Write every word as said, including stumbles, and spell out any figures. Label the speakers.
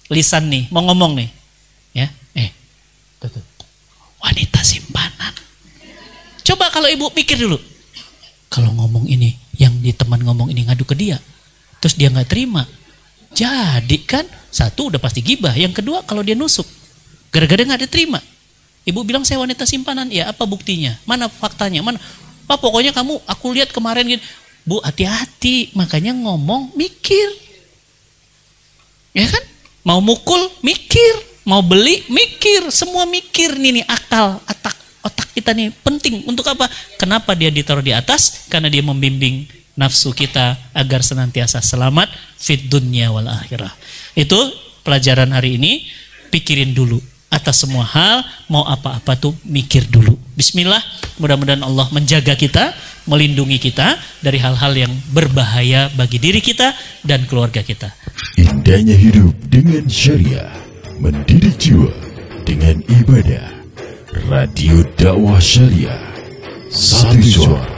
Speaker 1: lisan nih, mau ngomong nih. Ya, eh. Tuh, tuh. Wanita simpanan. Coba kalau ibu pikir dulu. Kalau ngomong ini, yang di teman ngomong ini ngadu ke dia, terus dia nggak terima, jadi kan satu udah pasti gibah. Yang kedua kalau dia nusuk, gara-gara nggak diterima, ibu bilang saya wanita simpanan, ya apa buktinya? Mana faktanya? Mana? Pak pokoknya kamu, aku lihat kemarin gini. Bu hati-hati, makanya ngomong mikir, ya kan? Mau mukul mikir, mau beli mikir, semua mikir nih nih akal, otak. Otak kita nih penting untuk apa? Kenapa dia ditaruh di atas? Karena dia membimbing nafsu kita agar senantiasa selamat fid dunya wal akhirah. Itu pelajaran hari ini. Pikirin dulu atas semua hal, mau apa-apa tuh mikir dulu. Bismillah, mudah-mudahan Allah menjaga kita, melindungi kita dari hal-hal yang berbahaya bagi diri kita dan keluarga kita.
Speaker 2: Indahnya hidup dengan syariah, mendidik jiwa dengan ibadah. Radio Dakwah Syariah, satu suara.